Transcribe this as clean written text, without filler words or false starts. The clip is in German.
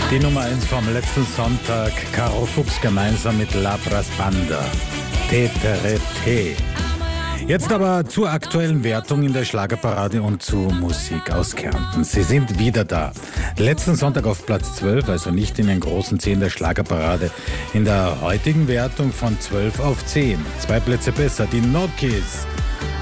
Die Nummer 1 vom letzten Sonntag, Caro Fuchs gemeinsam mit Labras Banda. T. Jetzt aber zur aktuellen Wertung in der Schlagerparade und zu Musik aus Kärnten. Sie sind wieder da. Letzten Sonntag auf Platz 12, also nicht in den großen 10 der Schlagerparade. In der heutigen Wertung von 12 auf 10. 2 Plätze besser, die Nokis.